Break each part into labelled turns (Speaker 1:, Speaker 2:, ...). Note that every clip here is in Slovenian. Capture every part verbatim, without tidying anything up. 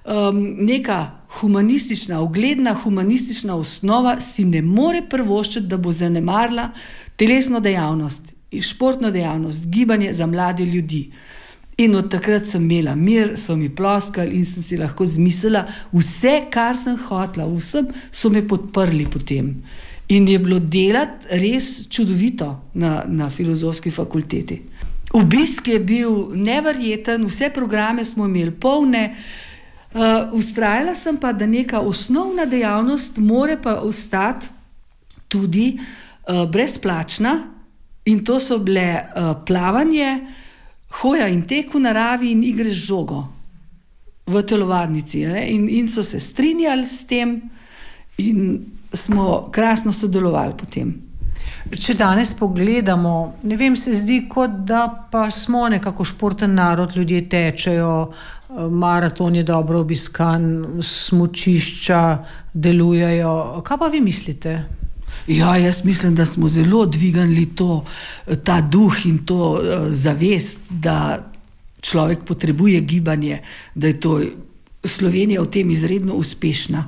Speaker 1: um, neka humanistična, ugledna humanistična osnova si ne more privoščiti, da bo zanemarila telesno dejavnost, športno dejavnost, gibanje za mlade ljudi. In od takrat sem imela mir, so mi ploskali in sem si lahko zmislila vse, kar sem hotela, vsem so me podprli potem. In je bilo delati res čudovito na, na filozofski fakulteti. Obisk je bil neverjeten, vse programe smo imeli polne. Uh, vztrajala sem pa, da neka osnovna dejavnost more pa ostati tudi uh, brezplačna, in to so bile uh, plavanje, hoja in tek v naravi in igre z žogo v telovadnici. In, in so se strinjali s tem in smo krasno sodelovali potem.
Speaker 2: Če danes pogledamo, ne vem, se zdi, kot da pa smo nekako športen narod, ljudje tečejo, maraton je dobro obiskan, smučišča delujejo. Kaj pa vi mislite?
Speaker 1: Ja, jaz mislim, da smo zelo dvignili to, ta duh in to uh, zavest, da človek potrebuje gibanje, da je to Slovenija v tem izredno uspešna.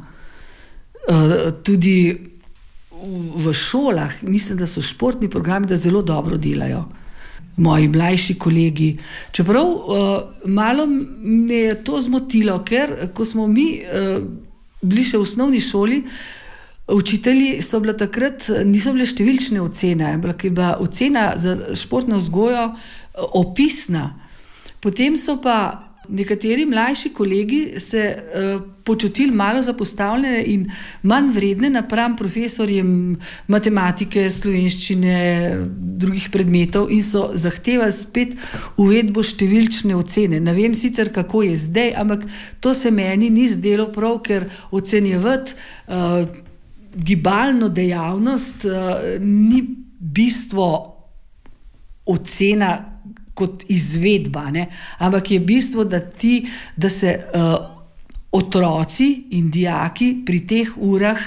Speaker 1: Uh, tudi v, v šolah, mislim, da so športni programi, da zelo dobro delajo. Moji mlajši kolegi. Čeprav uh, malo me je to zmotilo, ker ko smo mi uh, bili še v osnovni šoli, učitelji so bile takrat, niso bile številčne ocene, ampak je bila ocena za športno vzgojo opisna. Potem so pa nekateri mlajši kolegi se uh, počutili malo zapostavljene in manj vredne napram profesorjem matematike, slovenščine, drugih predmetov in so zahtevali spet uvedbo številčne ocene. Ne vem sicer, kako je zdaj, ampak to se meni ni zdelo prav, ker ocenjevati uh, gibalno dejavnost uh, ni bistvo ocena kot izvedba, ne? Ampak je bistvo, da ti, da se uh, otroci in dijaki pri teh urah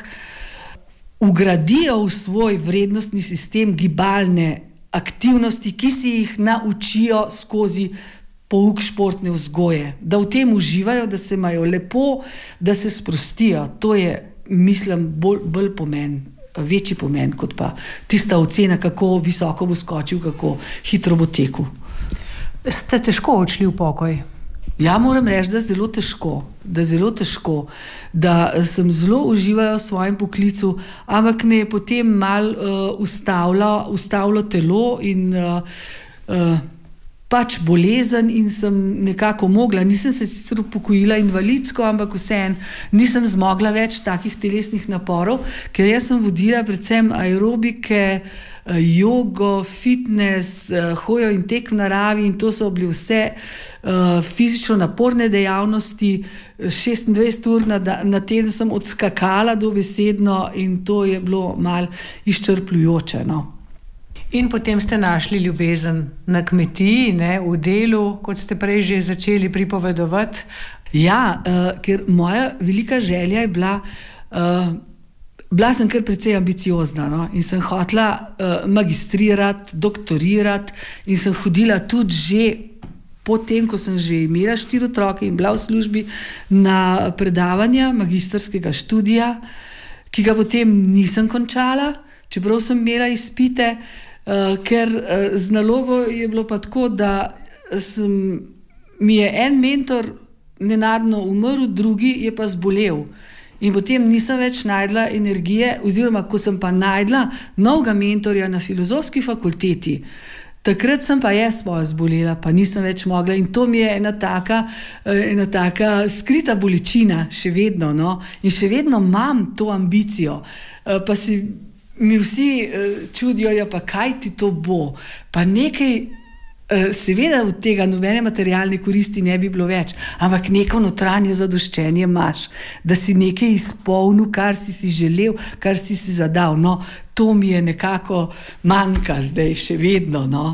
Speaker 1: ugradijo v svoj vrednostni sistem gibalne aktivnosti, ki si jih naučijo skozi pouk športne vzgoje, da v tem uživajo, da se imajo lepo, da se sprostijo. To je, mislim, bolj, bolj pomen, večji pomen, kot pa tista ocena, kako visoko bo skočil, kako hitro bo tekel.
Speaker 2: Ste težko odšli v pokoj?
Speaker 1: Ja, moram reči, da zelo težko, da zelo težko, da sem zelo uživala v svojem poklicu, ampak me je potem malo uh, ustavilo, ustavilo telo in uh, uh, pač bolezen in sem nekako mogla, nisem se sicer upokojila invalidsko, ampak vseeno nisem zmogla več takih telesnih naporov, ker jaz sem vodila predvsem aerobike, jogo, fitness, hojo in tek v naravi in to so bili vse uh, fizično naporne dejavnosti. šestindvajset ur na, na teden sem odskakala dobesedno in to je bilo malo izčrpljujoče, no.
Speaker 2: In potem ste našli ljubezen na kmetiji, ne, v delu, kot ste prej že začeli pripovedovati.
Speaker 1: Ja, uh, ker moja velika želja je bila, uh, bila sem kar precej ambiciozna, no? In sem hotela uh, magistrirati, doktorirati in sem hodila tudi že potem, ko sem že imela štiri otroke in bila v službi, na predavanja magistrskega študija, ki ga potem nisem končala, čeprav sem imela izpite, uh, ker uh, z nalogo je bilo pa tako, da sem, mi je en mentor nenadno umrl, drugi je pa zbolel. In potem nisem več najdla energije, oziroma ko sem pa najdla novega mentorja na filozofski fakulteti, takrat sem pa jaz svojo zbolela, pa nisem več mogla in to mi je ena taka, ena taka skrita bolečina še vedno, no? In še vedno imam to ambicijo, pa si mi vsi čudijo, ja, pa kaj ti to bo, pa nekaj, seveda od tega nobene materialne koristi ne bi bilo več, ampak neko notranje zadoščenje imaš, da si nekaj izpolnil, kar si si želel, kar si si zadal, no, to mi je nekako manjka zdaj še vedno, no.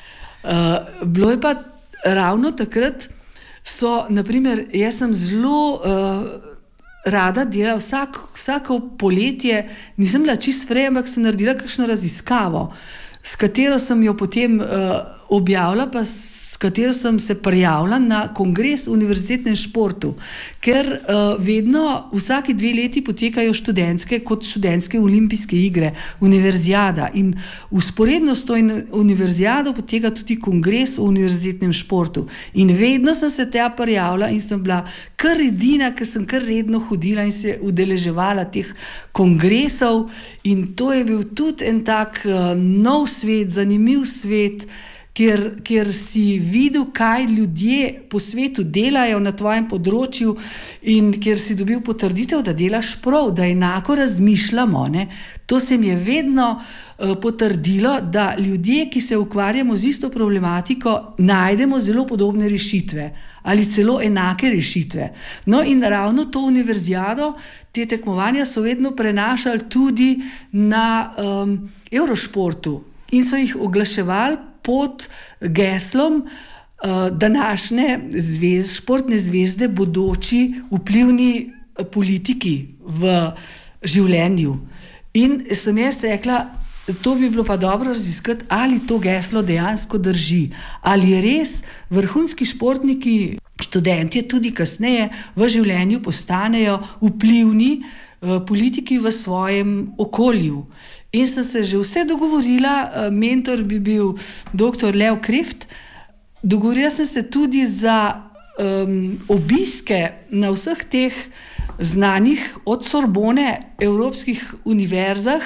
Speaker 1: Uh, bilo je pa ravno takrat so, naprimer, jaz sem zelo uh, rada delala vsak, vsako poletje, nisem bila čist frej, ampak sem naredila kakšno raziskavo, s katero sem jo potem uh, objavila, pa s katero sem se prijavila na kongres v univerzitetnem športu, ker uh, vedno vsaki dve leti potekajo študentske kot študentske olimpijske igre, univerzijada, in vzporedno s to univerzijado poteka tudi kongres v univerzitetnem športu. In vedno sem se tja prijavila in sem bila kar edina, ker sem kar redno hodila in se udeleževala teh kongresov, in to je bil tudi en tak uh, nov svet, zanimiv svet, Ker, ker si videl, kaj ljudje po svetu delajo na tvojem področju, in ker si dobil potrditev, da delaš prav, da enako razmišljamo. Ne? To se mi je vedno uh, potrdilo, da ljudje, ki se ukvarjamo z isto problematiko, najdemo zelo podobne rešitve ali celo enake rešitve. No, in ravno to univerzijado, te tekmovanja so vedno prenašali tudi na um, Eurošportu in so jih oglaševali pod geslom uh, današnje zvez, športne zvezde, bodoči vplivni politiki v življenju. In sem jaz rekla, to bi bilo pa dobro raziskati, ali to geslo dejansko drži, ali res vrhunski športniki, študentje tudi kasneje v življenju postanejo vplivni uh, politiki v svojem okolju. In sem se že vse dogovorila, mentor bi bil doktor Lev Kreft, dogovorila sem se tudi za um, obiske na vseh teh znanih od Sorbone evropskih univerzah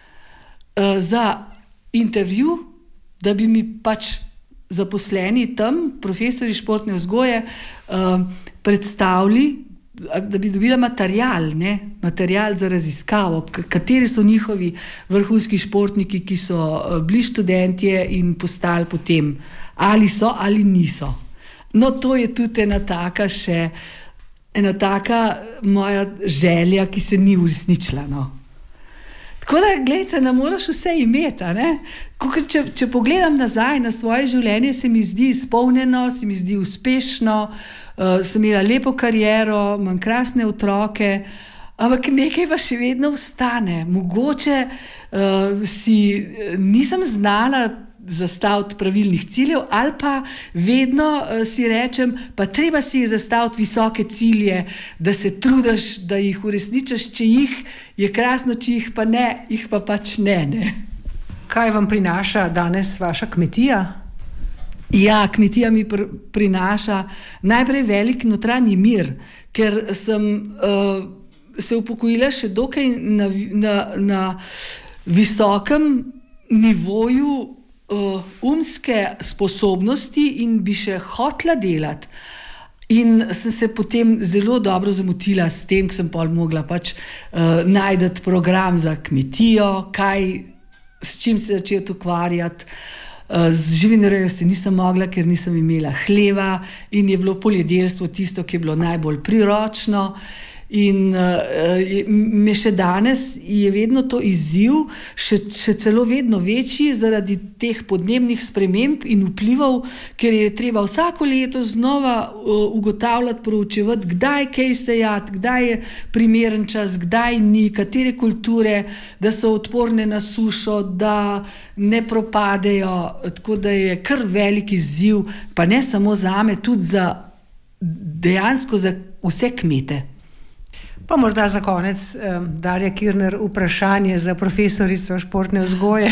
Speaker 1: uh, za intervju, da bi mi pač zaposleni tam, profesori športne vzgoje, uh, predstavili, da bi dobila material, ne? material za raziskavo, kateri so njihovi vrhunski športniki, ki so bili študentje in postali potem, ali so ali niso. No, to je tudi ena taka še, ena taka moja želja, ki se ni uresničila. No. Tako da, gledajte, ne moraš vse imeti, ne? Če, če pogledam nazaj na svoje življenje, se mi zdi izpolnjeno, se mi zdi uspešno, uh, sem imela lepo kariero, imam krasne otroke, ampak nekaj pa še vedno ostane. Mogoče uh, si nisem znala zastaviti pravilnih ciljev, ali pa vedno uh, si rečem, pa treba si je zastaviti visoke cilje, da se trudiš, da jih uresničiš, če jih je krasno, če jih pa ne, jih pa pač ne, ne.
Speaker 2: Kaj vam prinaša danes vaša kmetija?
Speaker 1: Ja, kmetija mi pr- prinaša najprej velik notranji mir, ker sem uh, se upokojila še dokaj na, na, na visokem nivoju uh, umske sposobnosti in bi še hotela delati. In sem se potem zelo dobro zamotila s tem, ker sem pol mogla pač uh, najti program za kmetijo, kaj, s čim se začeti ukvarjati. Uh, z živinorejo se nisem mogla, ker nisem imela hleva in je bilo poljedelstvo tisto, ki je bilo najbolj priročno. In uh, me še danes je vedno to izziv, še, še celo vedno večji zaradi teh podnebnih sprememb in vplivov, ker je treba vsako leto znova uh, ugotavljati, proučevati, kdaj kaj sejati, kdaj je primeren čas, kdaj ni, katere kulture, da so odporne na sušo, da ne propadejo, tako da je kar velik izziv, pa ne samo zame, tudi za dejansko za vse kmete.
Speaker 2: Pa morda za konec, Darja Kirner, vprašanje za profesorico športne vzgoje.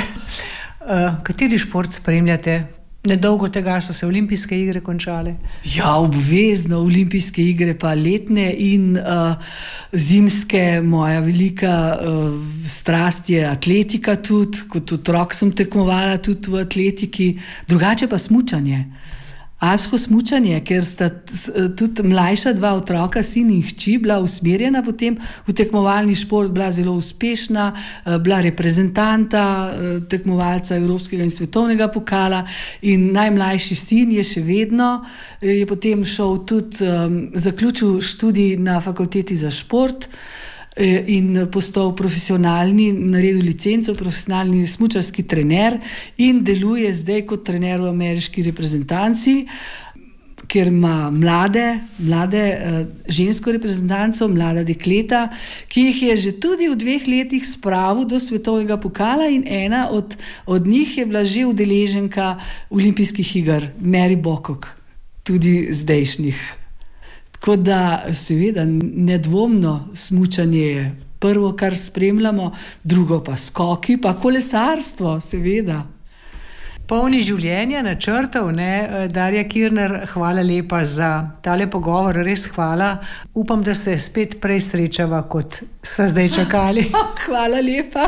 Speaker 2: Kateri šport spremljate? Nedolgo tega so se olimpijske igre končale.
Speaker 1: Ja, obvezno olimpijske igre, pa letne in uh, zimske. Moja velika uh, strast je atletika tudi, kot otrok sem tekmovala tudi v atletiki, drugače pa smučanje. Alpsko smučanje, ker sta tudi mlajša dva otroka, sin in hči, bila usmerjena potem v tekmovalni šport, bila zelo uspešna, bila reprezentanta, tekmovalca evropskega in svetovnega pokala, in najmlajši sin je še vedno, je potem šel tudi, um, zaključil študij na fakulteti za šport in postal profesionalni, naredil licenco, profesionalni smučarski trener in deluje zdaj kot trener v ameriški reprezentanci, ker ima mlade, mlade uh, žensko reprezentanco, mlada dekleta, ki jih je že tudi v dveh letih spravil do svetovnega pokala in ena od, od njih je bila že udeleženka olimpijskih iger, Mary Bokok, tudi zdajšnjih. Tako da seveda nedvomno smučanje je prvo, kar spremljamo, drugo pa skoki, pa kolesarstvo, seveda.
Speaker 2: Polni življenja, načrtov, ne? Darja Kirner, hvala lepa za tale pogovor, res hvala. Upam, da se spet prej srečava, kot sva zdaj čakali.
Speaker 1: Hvala lepa.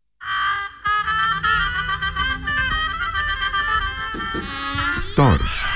Speaker 3: Storž.